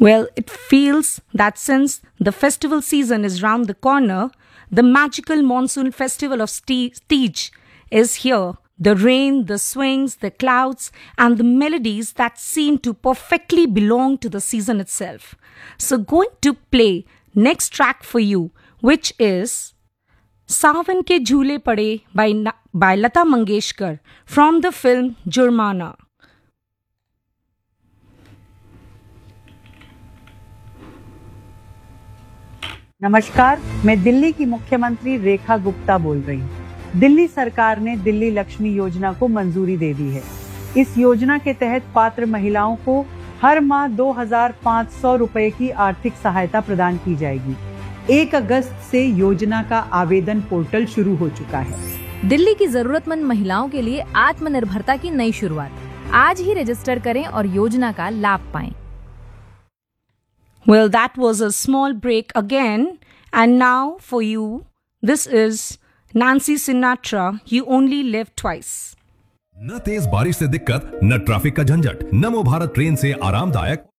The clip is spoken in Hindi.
Well, it feels that since the festival season is round the corner, the magical monsoon festival of Tej is here. The rain, the swings, the clouds, and the melodies that seem to perfectly belong to the season itself. So, going to play next track for you, which is Sawan Ke Jhoole Pade by Lata Mangeshkar from the film Jurmana. नमस्कार, मैं दिल्ली की मुख्यमंत्री रेखा गुप्ता बोल रही हूँ। दिल्ली सरकार ने दिल्ली लक्ष्मी योजना को मंजूरी दे दी है। इस योजना के तहत पात्र महिलाओं को हर माह 2,500 रुपए की आर्थिक सहायता प्रदान की जाएगी। 1 अगस्त से योजना का आवेदन पोर्टल शुरू हो चुका है। दिल्ली की जरूरतमंद महिलाओं के लिए आत्मनिर्भरता की नई शुरुआत। आज ही रजिस्टर करें और योजना का लाभ पाएं। Well, that was a small break again. And now for you, this is Nancy Sinatra, You Only Live Twice. न तेज बारिश से दिक्कत, न ट्रैफिक का झंझट, नमो भारत ट्रेन से आरामदायक